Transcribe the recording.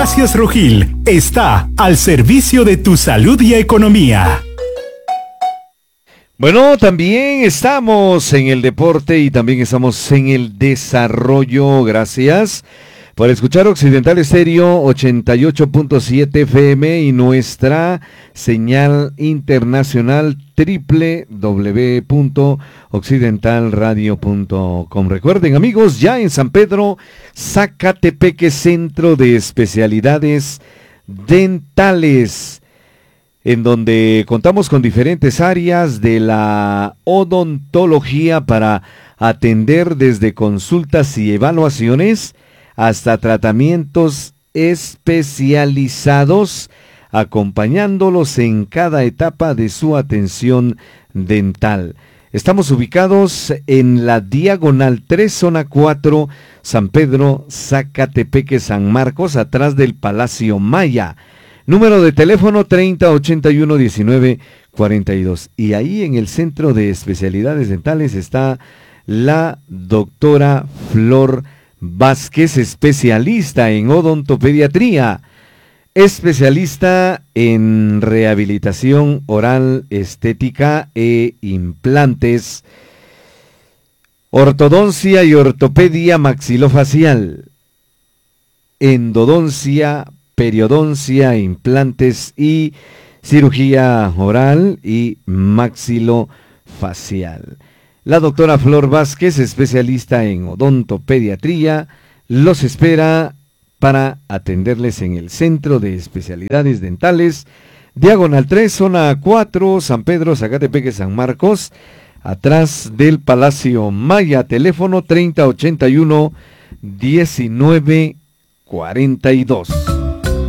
Farmacias Rojil está al servicio de tu salud y economía. Bueno, también estamos en el deporte y también estamos en el desarrollo. Gracias por escuchar Occidental Estéreo 88.7 FM y nuestra señal internacional www.occidentalradio.com. Recuerden, amigos, ya en San Pedro, Zacatepeque, Centro de Especialidades Dentales, en donde contamos con diferentes áreas de la odontología para atender desde consultas y evaluaciones hasta tratamientos especializados, acompañándolos en cada etapa de su atención dental. Estamos ubicados en la Diagonal 3, Zona 4, San Pedro, Zacatepeque, San Marcos, atrás del Palacio Maya. Número de teléfono 3081-1942. Y ahí en el Centro de Especialidades Dentales está la doctora Flor Vázquez, especialista en odontopediatría, especialista en rehabilitación oral, estética e implantes, ortodoncia y ortopedia maxilofacial, endodoncia, periodoncia, implantes y cirugía oral y maxilofacial. La doctora Flor Vázquez, especialista en odontopediatría, los espera para atenderles en el Centro de Especialidades Dentales, Diagonal 3, Zona 4, San Pedro, Zacatepeque, San Marcos, atrás del Palacio Maya. Teléfono 3081-1942.